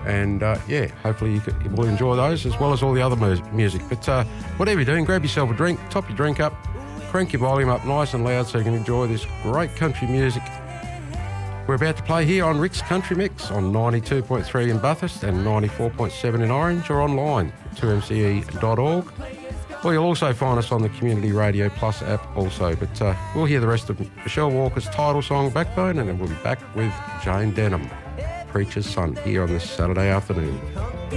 And, hopefully you will enjoy those as well as all the other music. But whatever you're doing, grab yourself a drink, top your drink up, crank your volume up nice and loud so you can enjoy this great country music we're about to play here on Rick's Country Mix on 92.3 in Bathurst and 94.7 in Orange, or online at 2mce.org. Or you'll also find us on the Community Radio Plus app also. But we'll hear the rest of Michelle Walker's title song, Backbone, and then we'll be back with Jane Denham, Preacher's Son, here on this Saturday afternoon.